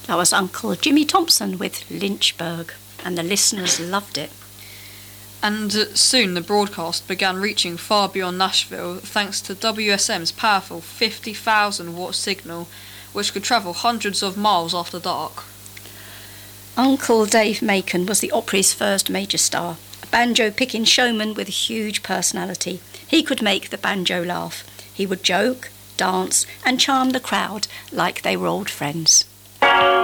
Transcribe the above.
That was Uncle Jimmy Thompson with Lynchburg, and the listeners loved it. And soon the broadcast began reaching far beyond Nashville thanks to WSM's powerful 50,000 watt signal, which could travel hundreds of miles after dark. Uncle Dave Macon was the Opry's first major star, a banjo-picking showman with a huge personality. He could make the banjo laugh. He would joke, dance and charm the crowd like they were old friends.